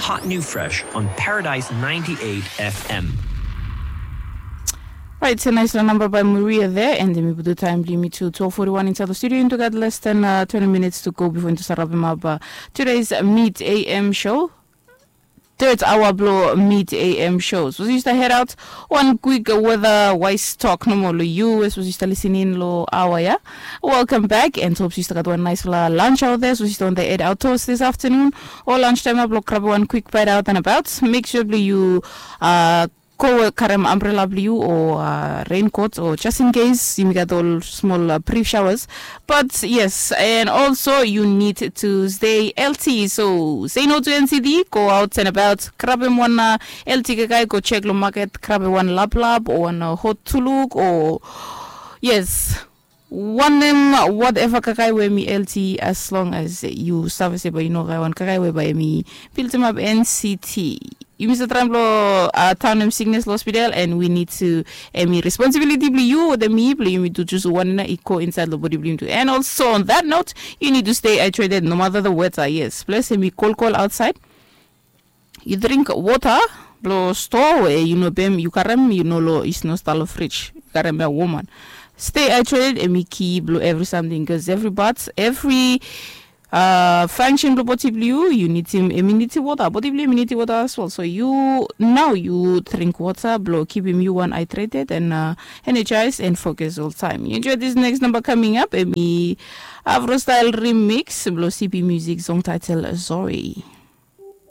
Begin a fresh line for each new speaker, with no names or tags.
hot new fresh on Paradise 98 FM.
Right, it's a nice little number by Maria there, and then we put the time limit to 12:41 inside the studio. Into got less than 20 minutes to go before to start wrapping up today's Meet AM show. Third hour blow Meet AM shows. So just to head out one quick weather wise talk no more you as was listening lo hour, yeah. Welcome back, and hope you got one nice lunch out there. So just on the 8 out toast this afternoon or lunchtime I blow grab one quick bite out and about. Make sure you go karem umbrella blue or raincoat, or just in case you get all small pre-showers. But yes, and also you need to stay LT, so say no to NCD, go out and about, grab him one LT guy, go check the market, grab one lab or one hot tuluk, or yes, one name whatever kakai we me LT, as long as you serviceable, you know, one kakai we by me build them up NCT. You Mr. Tramblo town sickness hospital, and we need to responsibility you or the me you need to choose one eco inside the body blame too. And also on that note, you need to stay hydrated no matter the weather. Yes, plus cold outside. You drink water, blow store where you know bem you carem you know lo is no style of fridge. Carem a woman. Stay hydrated and me key blow every something, because every function you need immunity water, body immunity water as well. So you drink water, blow keep you one hydrated and energized and focused all time. You enjoy this next number coming up, me Afro style remix, blow CP music song title Sorry.